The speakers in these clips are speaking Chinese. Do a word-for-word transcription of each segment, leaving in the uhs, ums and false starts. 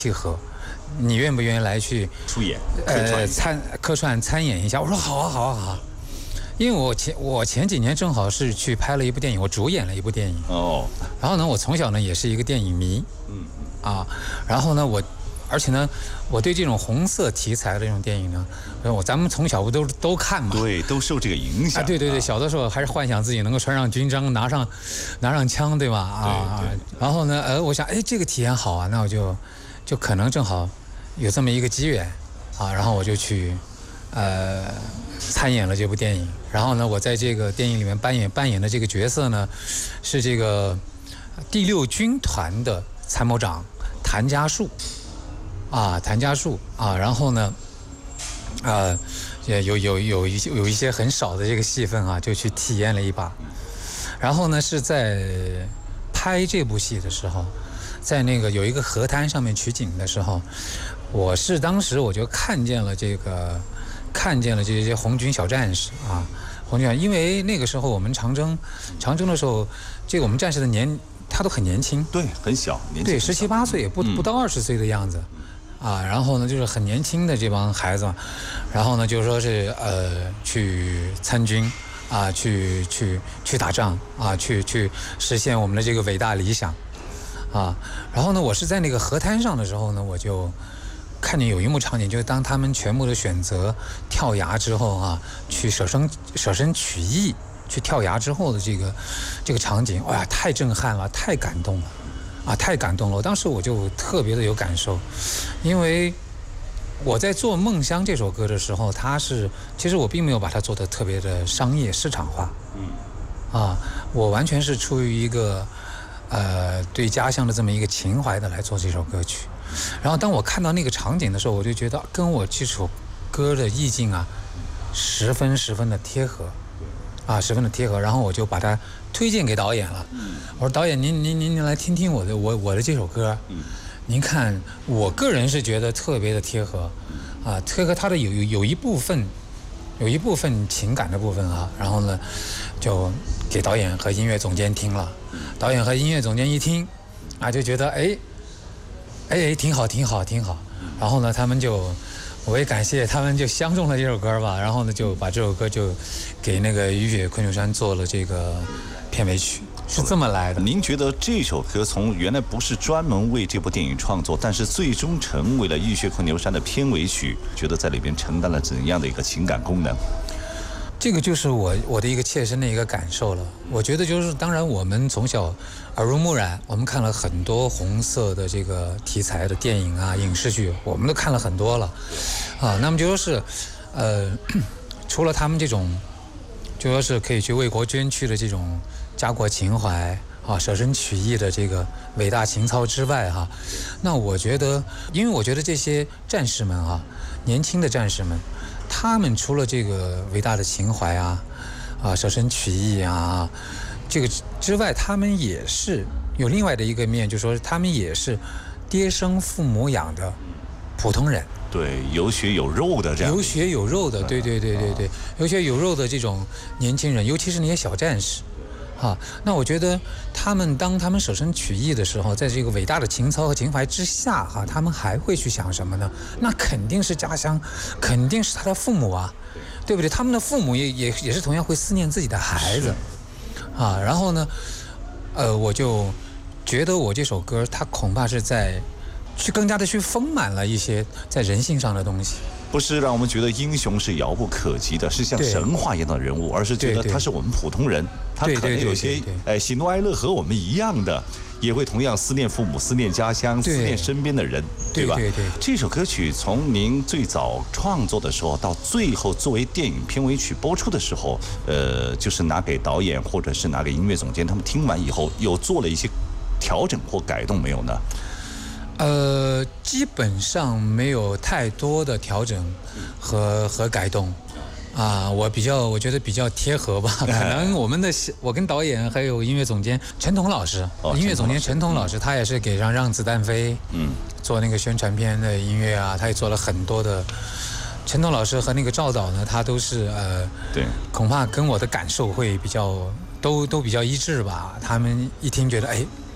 契合，你愿不愿意来去出演？ 呃，参客串参演一下？我说好啊，好啊，好啊。因为我前我前几年正好是去拍了一部电影，我主演了一部电影哦。然后呢，我从小呢也是一个电影迷，嗯啊，然后呢我，而且呢，我对这种红色题材的这种电影呢，我咱们从小不都都看嘛？ 对，都受这个影响。 啊，对对对，小的时候还是幻想自己能够穿上军装，拿上拿上枪，对吧？啊，对对然后呢，呃，我想，哎，这个体验好啊，那我就就可能正好有这么一个机缘啊，然后我就去呃参演了这部电影。然后呢，我在这个电影里面扮演扮演的这个角色呢，是这个第六军团的参谋长谭家树，啊，谭家树啊，然后呢，呃，也有有有一些有一些很少的这个戏份啊，就去体验了一把。然后呢，是在拍这部戏的时候，在那个有一个河滩上面取景的时候，我是当时我就看见了这个。看见了这些红军小战士啊，红军，因为那个时候我们长征，长征的时候，这个我们战士的年他都很年轻， 对，很小，年轻对，十七八岁，不不到二十岁的样子，啊，然后呢就是很年轻的这帮孩子嘛，然后呢就是说是呃去参军啊，去去去打仗啊，去去实现我们的这个伟大理想啊，然后呢我是在那个河滩上的时候呢，我就。看见有一幕场景，就是当他们全部都选择跳崖之后啊，去舍身舍身取义，去跳崖之后的这个这个场景，哇，太震撼了，太感动了，啊，太感动了！我当时我就特别的有感受，因为我在做《梦乡》这首歌的时候，它是其实我并没有把它做得特别的商业市场化，嗯，啊，我完全是出于一个呃对家乡的这么一个情怀的来做这首歌曲。然后当我看到那个场景的时候，我就觉得跟我这首歌的意境啊，十分十分的贴合，啊，十分的贴合。然后我就把它推荐给导演了。我说导演，您您您您来听听我的我我的这首歌，您看，我个人是觉得特别的贴合，啊，贴合它的有有有一部分，有一部分情感的部分啊。然后呢，就给导演和音乐总监听了，导演和音乐总监一听，啊，就觉得哎。哎，挺好，挺好，挺好。然后呢，他们就，我也感谢他们就相中了这首歌吧。然后呢，就把这首歌就给那个雨雪昆牛山做了这个片尾曲，是这么来的。 您觉得这首歌从原来不是专门为这部电影创作，但是最终成为了雨雪昆牛山的片尾曲，觉得在里边承担了怎样的一个情感功能？ 这个就是我我的一个切身的一个感受了。我觉得就是，当然我们从小耳濡目染，我们看了很多红色的这个题材的电影啊、影视剧，我们都看了很多了，啊，那么就说是，呃，除了他们这种，就说是可以去为国捐躯的这种家国情怀啊、舍身取义的这个伟大情操之外哈、啊，那我觉得，因为我觉得这些战士们啊，年轻的战士们。他们除了这个伟大的情怀啊，啊舍身取义啊，这个之外，他们也是有另外的一个面，就是说他们也是爹生父母养的普通人。 对，有血有肉的这样。 有血有肉的，对对对对对，有血有肉的这种年轻人，尤其是那些小战士。啊，那我觉得他们当他们舍身取义的时候，在这个伟大的情操和情怀之下，哈、啊，他们还会去想什么呢？那肯定是家乡，肯定是他的父母啊，对不对？他们的父母也也也是同样会思念自己的孩子，啊，然后呢，呃，我就觉得我这首歌，它恐怕是在去更加的去丰满了一些在人性上的东西。 不是让我们觉得英雄是遥不可及的，是像神话一样的人物，而是觉得他是我们普通人，他可能有些哎喜怒哀乐和我们一样的，也会同样思念父母、思念家乡、思念身边的人，对吧？ 对对对。 这首歌曲从您最早创作的时候到最后作为电影片尾曲播出的时候，呃，就是拿给导演或者是拿给音乐总监，他们听完以后有做了一些调整或改动没有呢？ 呃，基本上没有太多的调整和和改动，啊，我比较我觉得比较贴合吧。可能我们的我跟导演还有音乐总监陈彤老师，哦、音乐总监陈彤老师，他也是给让让子弹飞，嗯，做那个宣传片的音乐啊，他也做了很多的。陈彤老师和那个赵导呢，他都是呃，对，恐怕跟我的感受会比较都都比较一致吧。他们一听觉得哎。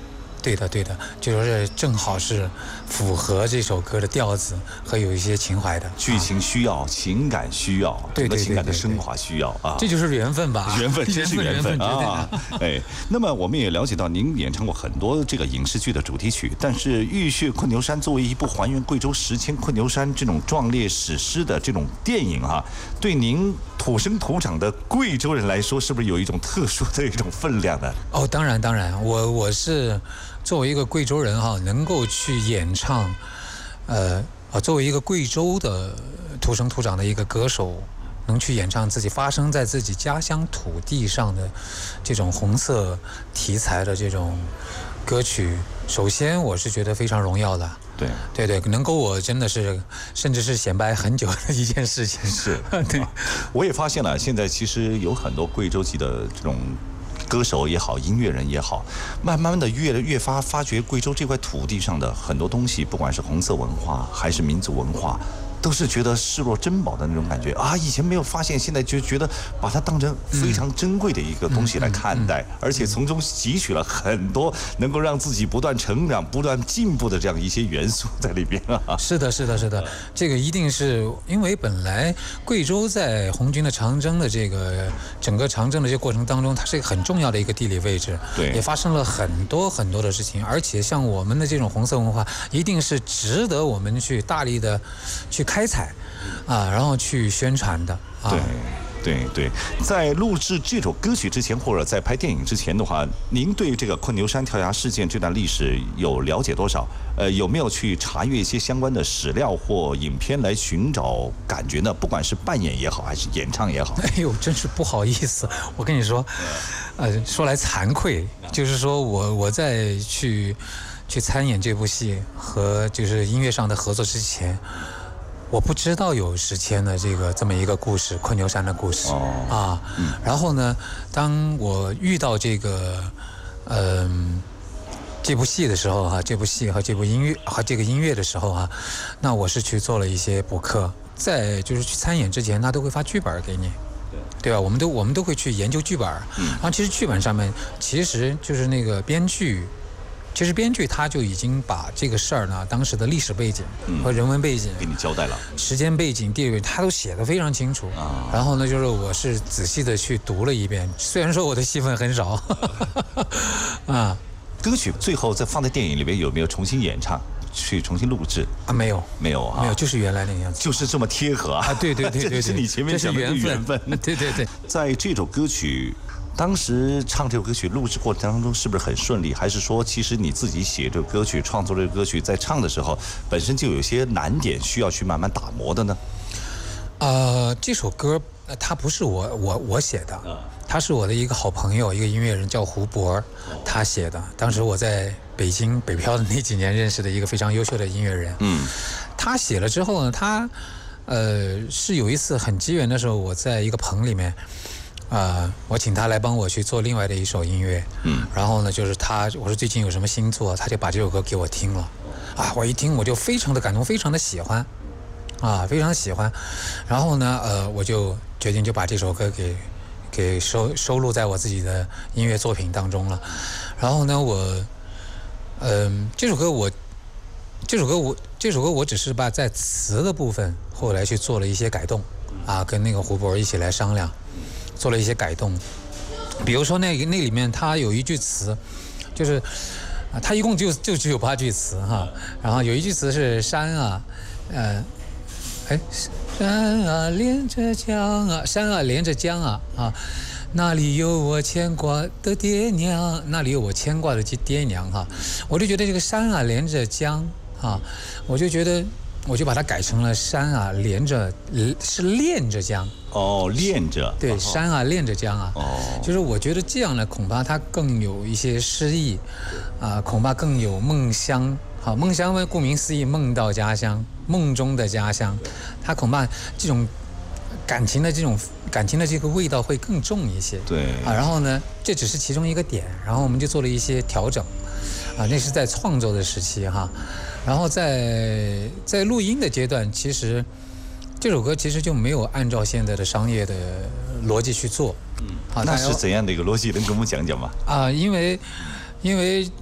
对的，对的，就是正好是符合这首歌的调子和有一些情怀的。 剧情需要，啊、情感需要， 对对对， 情感的升华需要啊， 这就是缘分吧？ 缘分，真是缘分啊！哎，那么我们也了解到，您演唱过很多这个影视剧的主题曲，但是《浴血困牛山》作为一部还原贵州石阡困牛山这种壮烈史诗的这种电影啊，对您土生土长的贵州人来说，是不是有一种特殊的一种分量呢？ 哦，当然当然，我我是作为一个贵州人哈，能够去演唱，呃啊，作为一个贵州的土生土长的一个歌手，能去演唱自己发生在自己家乡土地上的这种红色题材的这种歌曲，首先我是觉得非常荣耀的。 对对对，能够我真的是，甚至是显摆很久的一件事情。 是， 对、 啊，我也发现了，现在其实有很多贵州籍的这种歌手也好，音乐人也好，慢慢的越越发发掘贵州这块土地上的很多东西，不管是红色文化还是民族文化，都是觉得视若珍宝的那种感觉啊！以前没有发现，现在就觉得把它当成非常珍贵的一个东西来看待，嗯嗯嗯、而且从中汲取了很多能够让自己不断成长、不断进步的这样一些元素在里边啊！ 是的，是的，是的，这个一定是因为本来贵州在红军的长征的这个整个长征的这个过程当中，它是一个很重要的一个地理位置， 对， 也发生了很多很多的事情，而且像我们的这种红色文化，一定是值得我们去大力的去看。开采啊，然后去宣传的。啊、 对，对对，在录制这首歌曲之前，或者在拍电影之前的话，您对这个困牛山跳崖事件这段历史有了解多少？呃，有没有去查阅一些相关的史料或影片来寻找感觉呢？不管是扮演也好，还是演唱也好。 哎呦，真是不好意思，我跟你说，呃，说来惭愧，就是说我我在去去参演这部戏和就是音乐上的合作之前。我不知道有石阡的这个这么一个故事，困牛山的故事、哦、啊、嗯。然后呢，当我遇到这个，嗯、呃，这部戏的时候哈、啊，这部戏和这部音乐和这个音乐的时候哈、啊，那我是去做了一些补课，在就是去参演之前，他都会发剧本给你，对吧？我们都我们都会去研究剧本，嗯。然后其实剧本上面其实就是那个编剧。其实编剧他就已经把这个事儿呢，当时的历史背景和人文背景、 嗯、给你交代了， 时间背景、地理背景，他都写得非常清楚。啊、然后呢，就是我是仔细的去读了一遍，虽然说我的戏份很少，啊， 歌曲最后再放在电影里面有没有重新演唱？去重新录制啊？没有， 没有啊， 没有，就是原来那个样子， 就是这么贴合啊！ 对对对对对， 这是你前面讲的缘分，缘分对对对， 在这首歌曲。当时唱这首歌曲录制过程当中是不是很顺利？还是说其实你自己写这个歌曲、创作这个歌曲，在唱的时候本身就有些难点需要去慢慢打磨的呢？ 呃，这首歌它不是我我我写的，他是我的一个好朋友，一个音乐人叫胡博，他写的。当时我在北京北漂的那几年认识的一个非常优秀的音乐人，嗯，他写了之后呢，他呃是有一次很机缘的时候，我在一个棚里面。呃，我请他来帮我去做另外的一首音乐，嗯，然后呢，就是他，我说最近有什么新作，他就把这首歌给我听了，啊，我一听我就非常的感动，非常的喜欢，啊，非常喜欢，然后呢，呃，我就决定就把这首歌给给收收录在我自己的音乐作品当中了，然后呢，我，嗯、呃，这首歌我，这首歌我这首歌我只是把在词的部分后来去做了一些改动，啊，跟那个胡博一起来商量。做了一些改动，比如说那那里面它有一句词，就是啊，它一共就就只有八句词哈，然后有一句词是山啊，呃，哎，山啊连着江啊，山啊连着江啊啊，那里有我牵挂的爹娘，那里有我牵挂的爹娘哈，我就觉得这个山啊连着江啊，我就觉得。我就把它改成了山啊，连着是恋着江哦，恋着对、哦、山啊，恋着江啊，哦，就是我觉得这样呢，恐怕它更有一些诗意，啊、呃，恐怕更有梦乡。好，梦乡嘛，顾名思义，梦到家乡，梦中的家乡，它恐怕这种感情的这种感情的这个味道会更重一些。 对啊，然后呢，这只是其中一个点，然后我们就做了一些调整，啊，那是在创作的时期哈。然后在在录音的阶段，其实这首歌其实就没有按照现在的商业的逻辑去做。 嗯，啊，那是怎样的一个逻辑？能跟我们讲讲吗？ 啊，因为因为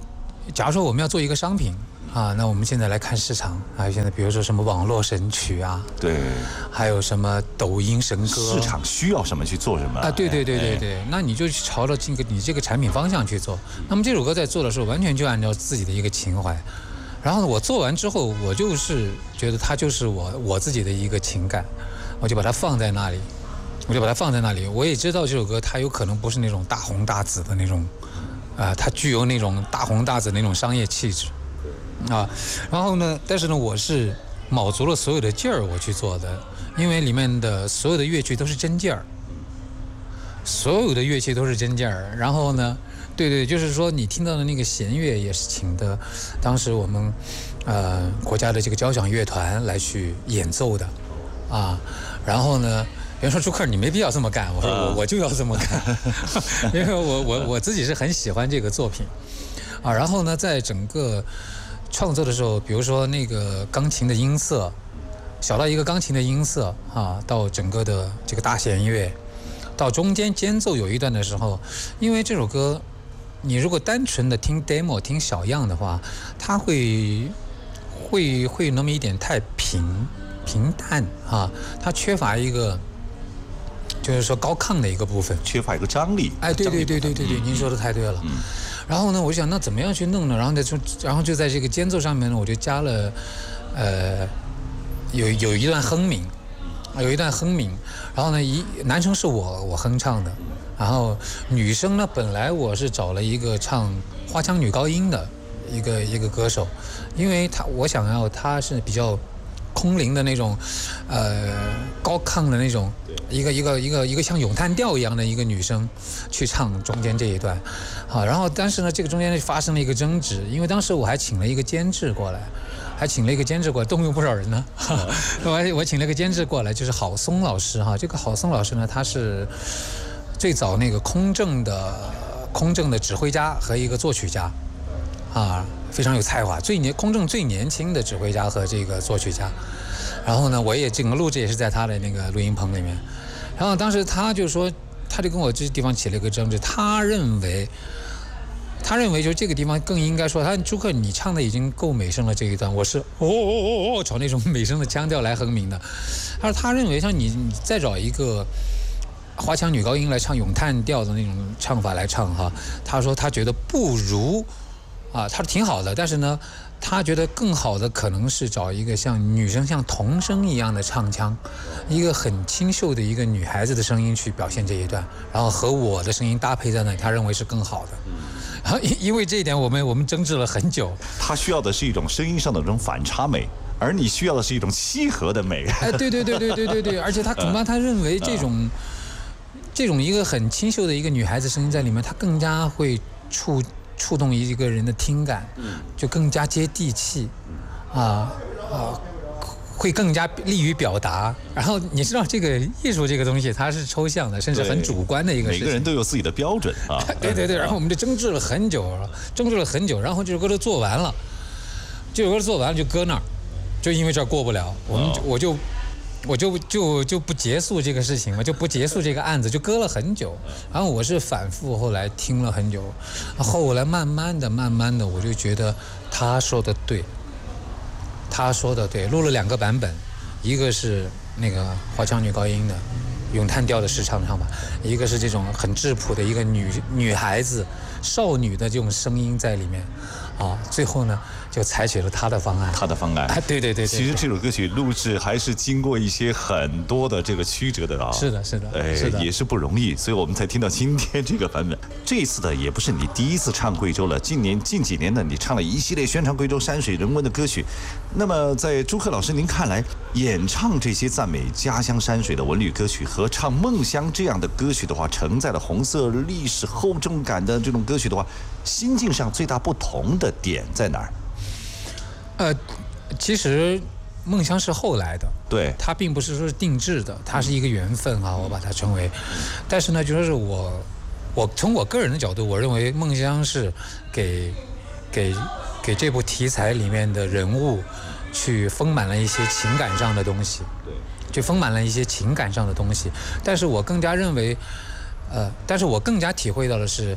假如说我们要做一个商品啊，那我们现在来看市场啊，现在比如说什么网络神曲啊， 对， 还有什么抖音神歌， 市场需要什么去做什么啊，对对对对对，哎、那你就朝着这个你这个产品方向去做。那么这首歌在做的时候，完全就按照自己的一个情怀。然后呢，我做完之后，我就是觉得它就是我我自己的一个情感，我就把它放在那里，我就把它放在那里。我也知道这首歌它有可能不是那种大红大紫的那种，啊、呃，它具有那种大红大紫的那种商业气质，啊，然后呢，但是呢，我是卯足了所有的劲儿我去做的，因为里面的所有的乐器都是真劲儿，所有的乐器都是真劲儿。然后呢，对对，就是说你听到的那个弦乐也是请的，当时我们呃国家的这个交响乐团来去演奏的，啊，然后呢，别人说朱克你没必要这么干，我说我我就要这么干，因为我我我自己是很喜欢这个作品，啊，然后呢，在整个创作的时候，比如说那个钢琴的音色，小到一个钢琴的音色啊，到整个的这个大弦乐，到中间间奏有一段的时候，因为这首歌。你如果单纯的听 demo 听小样的话，它会会会那么一点太平平淡啊，它缺乏一个就是说高亢的一个部分， 缺乏一个张力。 哎，对对对对对对，您说的太对了。嗯、然后呢，我想那怎么样去弄呢？然后就然后就在这个间奏上面呢，我就加了呃有有一段哼鸣，有一段哼鸣，然后呢一男生是我我哼唱的。然后女生呢，本来我是找了一个唱花腔女高音的一个一个歌手，因为她我想要她是比较空灵的那种，呃高亢的那种一个一个一个一个像咏叹调一样的一个女生去唱中间这一段，好，然后但是呢这个中间发生了一个争执，因为当时我还请了一个监制过来，还请了一个监制过来，动用不少人呢，我我请了一个监制过来，就是郝松老师哈，这个郝松老师呢他是。最早那个空政的空政的指挥家和一个作曲家，啊，非常有才华。最年空政最年轻的指挥家和这个作曲家。然后呢，我也整个录制也是在他的那个录音棚里面。然后当时他就说，他就跟我这地方起了一个争执。他认为，他认为就这个地方更应该说，他朱克你唱的已经够美声了这一段，我是哦哦哦哦朝那种美声的腔调来哼鸣的。他说他认为像你你再找一个。花腔女高音来唱咏叹调的那种唱法来唱哈，他说他觉得不如，啊，他说挺好的，但是呢，他觉得更好的可能是找一个像女生像童声一样的唱腔，一个很清秀的一个女孩子的声音去表现这一段，然后和我的声音搭配在那里，他认为是更好的。然后因因为这一点，我们我们争执了很久。 他需要的是一种声音上的这种反差美。而你需要的是一种契合的美。 哎，对对对对对对对，而且他恐怕他认为这种。这种一个很清秀的一个女孩子声音在里面，她更加会触触动一个人的听感，就更加接地气，啊啊，会更加利于表达。然后你知道这个艺术这个东西，它是抽象的，甚至很主观的一个事情。 每个人都有自己的标准啊。 对对对，然后我们就争执了很久，争执了很久，然后这首歌都做完了，这首歌做完了就搁那儿，就因为这儿过不了，我们我就。我就就就不结束这个事情嘛，就不结束这个案子，就搁了很久。然后我是反复后来听了很久，后来慢慢的、慢慢的，我就觉得他说的对，他说的对。录了两个版本，一个是那个花腔女高音的咏叹调的试唱唱法，一个是这种很质朴的一个女女孩子、少女的这种声音在里面。啊，最后呢，就采取了他的方案。 他的方案， 啊、对, 对, 对对对。 其实这首歌曲录制还是经过一些很多的这个曲折的啊。 是的，是的， 哎， 是的， 也是不容易，所以我们才听到今天这个版本。这一次的也不是你第一次唱贵州了，近年近几年呢，你唱了一系列宣传贵州山水人文的歌曲。那么，在朱克老师您看来，演唱这些赞美家乡山水的文旅歌曲和唱《梦乡》这样的歌曲的话，承载了红色历史厚重感的这种歌曲的话，心境上最大不同的点在哪儿？ 呃，其实梦乡是后来的， 对， 它并不是说是定制的，它是一个缘分啊，我把它称为。但是呢，就说是我，我从我个人的角度，我认为梦乡是给给给这部题材里面的人物去丰满了一些情感上的东西，对，就丰满了一些情感上的东西。但是我更加认为，呃，但是我更加体会到的是。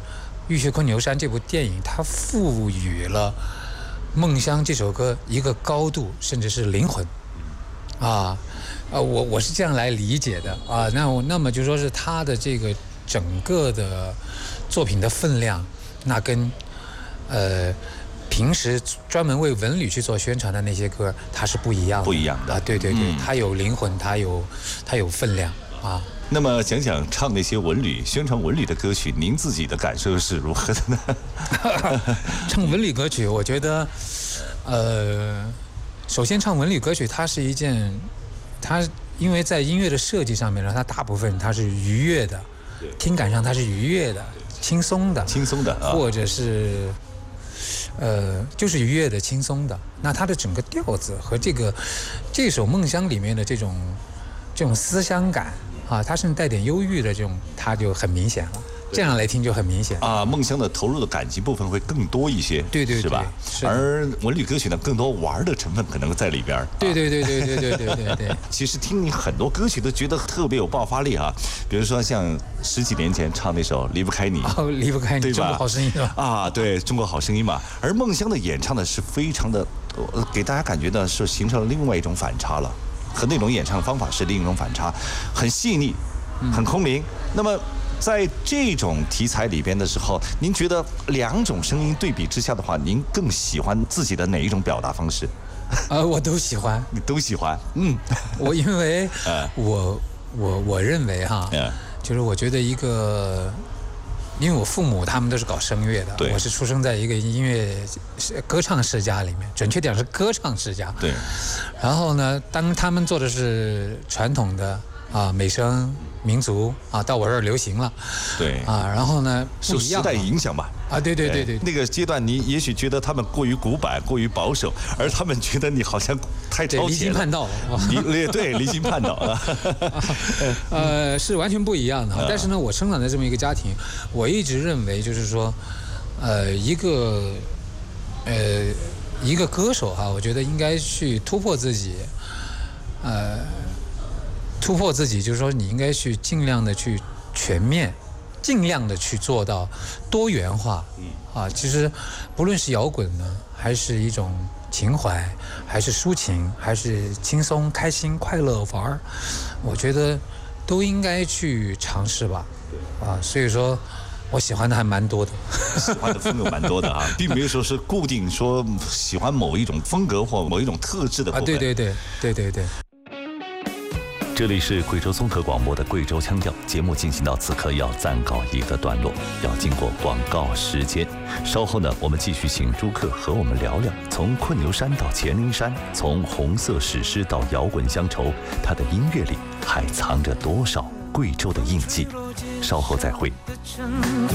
浴血昆牛山》这部电影，它赋予了《梦乡》这首歌一个高度，甚至是灵魂，啊，呃，我我是这样来理解的啊。那我那么就说是它的这个整个的作品的分量，那跟呃平时专门为文旅去做宣传的那些歌，它是不一样的， 不一样的啊。对对对，嗯、它有灵魂，它有它有分量啊。 那么讲讲唱那些文旅、宣传文旅的歌曲，您自己的感受是如何的呢？ 唱文旅歌曲，我觉得，呃，首先唱文旅歌曲，它是一件，它因为在音乐的设计上面呢，它大部分它是愉悦的，听感上它是愉悦的、轻松的、 轻松的，啊、 或者是，呃，就是愉悦的、轻松的。那它的整个调子和这个这首《梦乡》里面的这种这种思乡感。啊，它甚至带点忧郁的这种，它就很明显了。这样来听就很明显啊。梦乡的投入的感情部分会更多一些， 对对对， 是吧？ 是。 而文旅歌曲呢，更多玩的成分可能在里边。 对对对对对对对对对。 其实听你很多歌曲都觉得特别有爆发力啊，比如说像十几年前唱那首《离不开你》， 哦，离不开你， 对吧？ 中国好声音是吧？ 啊，对，中国好声音嘛。而梦乡的演唱呢，是非常的，呃，给大家感觉呢是形成了另外一种反差了。和那种演唱的方法是另一种反差，很细腻，很空灵。嗯、那么，在这种题材里边的时候，您觉得两种声音对比之下的话，您更喜欢自己的哪一种表达方式？ 呃，我都喜欢， 你都喜欢。嗯， 我因为我我我认为哈， 嗯、 就是我觉得一个。因为我父母他们都是搞声乐的，我是出生在一个音乐歌唱世家里面，准确点是歌唱世家。 对。 然后呢，当他们做的是传统的啊美声民族啊，到我这儿流行了。 对。 啊，然后呢， 受时代影响吧。 啊，对对对 对, 对。 那个阶段，你也许觉得他们过于古板、过于保守，而他们觉得你好像太超前了， 离经叛道了。 离对离经叛道了。 呃，是完全不一样的。但是呢，我生长在这么一个家庭，我一直认为就是说，呃，一个呃一个歌手哈，我觉得应该去突破自己，呃，突破自己，就是说你应该去尽量的去全面。尽量的去做到多元化，啊，其实不论是摇滚呢，还是一种情怀，还是抒情，还是轻松、开心、快乐玩，我觉得都应该去尝试吧，啊，所以说我喜欢的还蛮多的， 喜欢的风格蛮多的啊，并没有说是固定说喜欢某一种风格或某一种特质的部分。 啊，对对对对对对。 这里是贵州综合广播的贵州腔调节目，进行到此刻要暂告一个段落，要经过广告时间。稍后呢，我们继续请朱克和我们聊聊，从困牛山到黔灵山，从红色史诗到摇滚乡愁，他的音乐里还藏着多少贵州的印记？稍后再会。